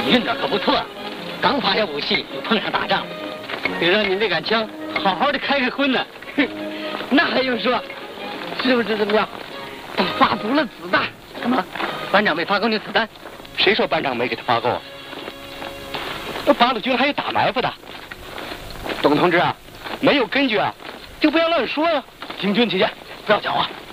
运道可不错，刚发下武器就碰上打仗，得让你这杆枪好好的开个荤呢。 那还用说？是不是怎么样？他发足了子弹。 怎么？班长没发够你子弹？ 谁说班长没给他发够啊？那八路军还有打埋伏的。董同志啊，没有根据啊，就不要乱说呀。 行军起见，不要讲话。